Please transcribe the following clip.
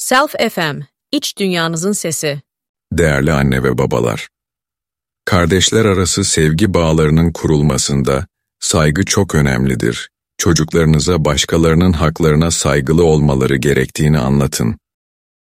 Self FM, iç dünyanızın sesi. Değerli anne ve babalar, kardeşler arası sevgi bağlarının kurulmasında saygı çok önemlidir. Çocuklarınıza başkalarının haklarına saygılı olmaları gerektiğini anlatın.